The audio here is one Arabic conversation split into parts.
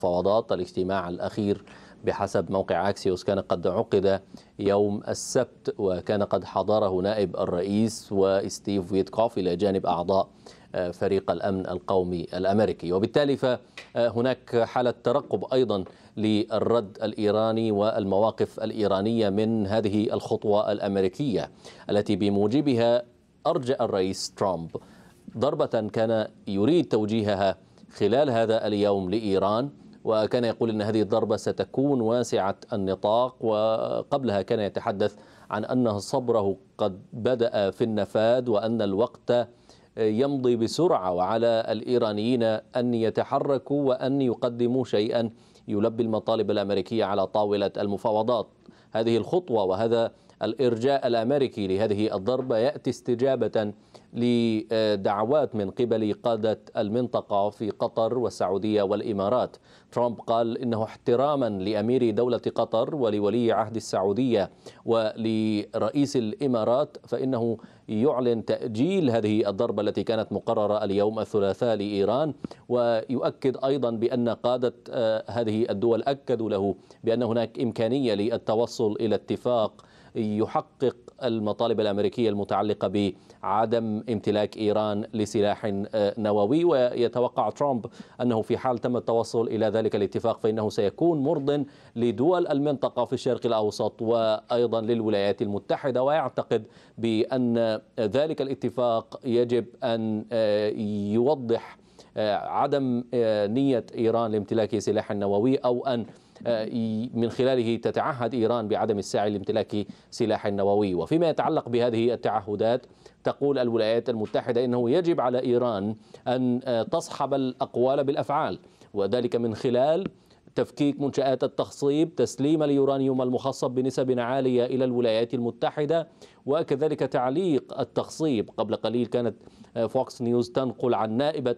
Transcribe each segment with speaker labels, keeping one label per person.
Speaker 1: المفاوضات. الاجتماع الأخير بحسب موقع أكسيوس كان قد عقد يوم السبت، وكان قد حضره نائب الرئيس وستيف ويتكوف إلى جانب أعضاء فريق الأمن القومي الأمريكي. وبالتالي فهناك حالة ترقب أيضا للرد الإيراني والمواقف الإيرانية من هذه الخطوة الأمريكية التي بموجبها أرجأ الرئيس ترامب ضربة كان يريد توجيهها خلال هذا اليوم لإيران، وكان يقول أن هذه الضربة ستكون واسعة النطاق، وقبلها كان يتحدث عن أن صبره قد بدأ في النفاذ وأن الوقت يمضي بسرعة، وعلى الإيرانيين أن يتحركوا وأن يقدموا شيئا يلبي المطالب الأمريكية على طاولة المفاوضات. هذه الخطوة وهذا الإرجاء الأمريكي لهذه الضربة يأتي استجابة لدعوات من قبل قادة المنطقة في قطر والسعودية والإمارات. ترامب قال إنه احتراما لأمير دولة قطر ولولي عهد السعودية ولرئيس الإمارات فإنه يعلن تأجيل هذه الضربة التي كانت مقررة اليوم الثلاثاء لإيران، ويؤكد أيضا بأن قادة هذه الدول أكدوا له بأن هناك إمكانية للتوصل إلى اتفاق يحقق المطالب الأمريكية المتعلقة بعدم امتلاك إيران لسلاح نووي. ويتوقع ترامب أنه في حال تم التوصل إلى ذلك الاتفاق فإنه سيكون مرضٍ لدول المنطقة في الشرق الأوسط وأيضا للولايات المتحدة، ويعتقد بأن ذلك الاتفاق يجب أن يوضح عدم نية إيران لامتلاك سلاح نووي، أو أن من خلاله تتعهد إيران بعدم السعي لامتلاك سلاح نووي. وفيما يتعلق بهذه التعهدات تقول الولايات المتحدة إنه يجب على إيران أن تصحب الأقوال بالأفعال، وذلك من خلال تفكيك منشآت التخصيب، تسليم اليورانيوم المخصب بنسب عالية إلى الولايات المتحدة، وكذلك تعليق التخصيب. قبل قليل كانت فوكس نيوز تنقل عن نائبة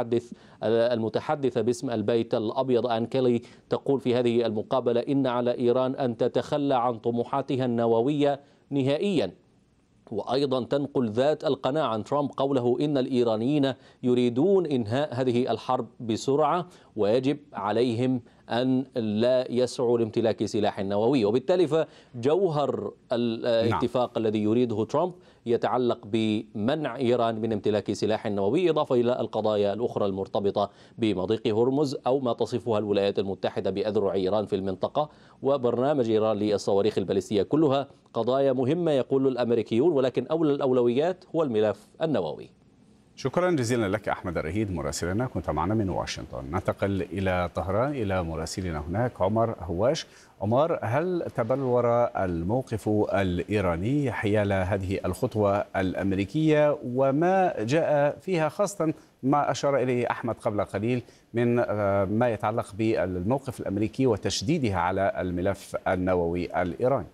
Speaker 1: المتحدثة باسم البيت الأبيض آن كيلي تقول في هذه المقابلة إن على إيران أن تتخلى عن طموحاتها النووية نهائيا. وأيضا تنقل ذات القناة عن ترامب قوله إن الإيرانيين يريدون إنهاء هذه الحرب بسرعة ويجب عليهم أن لا يسعوا لامتلاك سلاح نووي. وبالتالي فجوهر الاتفاق الذي يريده ترامب يتعلق بمنع إيران من امتلاك سلاح نووي، إضافة إلى القضايا الأخرى المرتبطة بمضيق هرمز أو ما تصفها الولايات المتحدة بأذرع إيران في المنطقة وبرنامج إيران للصواريخ البالستية. كلها قضايا مهمة يقول الأمريكيون، ولكن أولى الأولويات هو الملف النووي.
Speaker 2: شكرا جزيلا لك أحمد الرهيد مراسلنا، كنت معنا من واشنطن. ننتقل إلى طهران إلى مراسلنا هناك عمر هواش. عمر، هل تبلور الموقف الإيراني حيال هذه الخطوة الأمريكية وما جاء فيها، خاصة ما أشار إليه أحمد قبل قليل من ما يتعلق بالموقف الأمريكي وتشديدها على الملف النووي الإيراني؟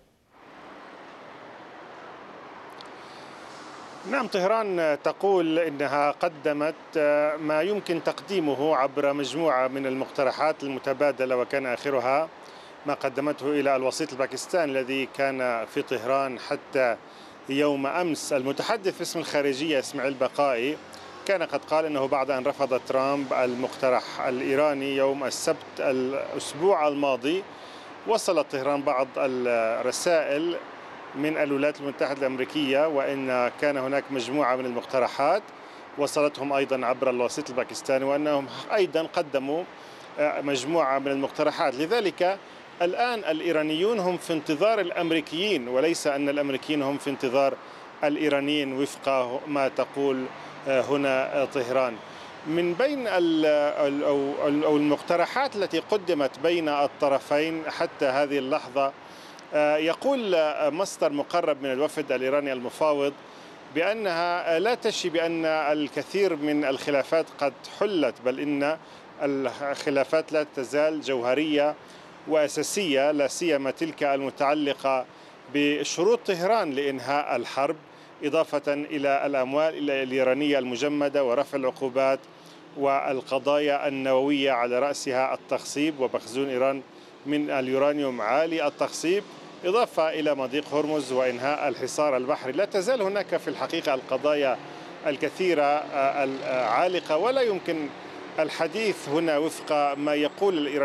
Speaker 3: نعم، طهران تقول إنها قدمت ما يمكن تقديمه عبر مجموعة من المقترحات المتبادلة، وكان آخرها ما قدمته إلى الوسيط الباكستاني الذي كان في طهران حتى يوم أمس. المتحدث باسم الخارجية إسماعيل بقائي كان قد قال إنه بعد أن رفض ترامب المقترح الإيراني يوم السبت الأسبوع الماضي، وصلت طهران بعض الرسائل من الولايات المتحدة الأمريكية، وإن كان هناك مجموعة من المقترحات وصلتهم أيضا عبر الوسيط الباكستاني، وأنهم أيضا قدموا مجموعة من المقترحات. لذلك الآن الإيرانيون هم في انتظار الأمريكيين، وليس أن الأمريكيين هم في انتظار الإيرانيين وفق ما تقول هنا طهران. من بين المقترحات التي قدمت بين الطرفين حتى هذه اللحظة، يقول مصدر مقرب من الوفد الإيراني المفاوض بأنها لا تشي بأن الكثير من الخلافات قد حلت، بل إن الخلافات لا تزال جوهرية وأساسية، لا سيما تلك المتعلقة بشروط طهران لإنهاء الحرب، إضافة إلى الأموال الإيرانية المجمدة ورفع العقوبات والقضايا النووية على رأسها التخصيب ومخزون إيران من اليورانيوم عالي التخصيب، إضافة إلى مضيق هرمز وإنهاء الحصار البحري. لا تزال هناك في الحقيقة القضايا الكثيرة العالقة، ولا يمكن الحديث هنا وفق ما يقول الإيرانيين